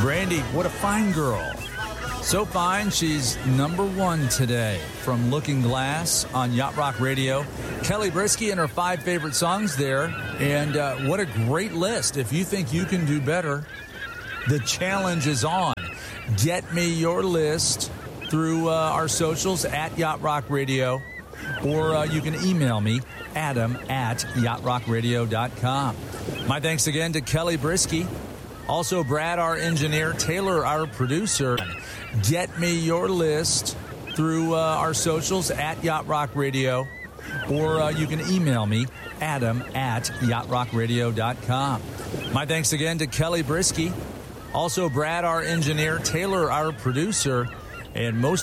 Brandy, what a fine girl. So fine, she's number one today from Looking Glass on Yacht Rock Radio. Kelly Brisky and her 5 favorite songs there. And what a great list. If you think you can do better, the challenge is on. Get me your list through our socials at Yacht Rock Radio. Or you can email me, adam@yachtrockradio.com. My thanks again to Kelly Brisky. Also, Brad, our engineer, Taylor, our producer. Get me your list through our socials at Yacht Rock Radio, or you can email me, adam@yachtrockradio.com. My thanks again to Kelly Brisky. Also, Brad, our engineer, Taylor, our producer, and most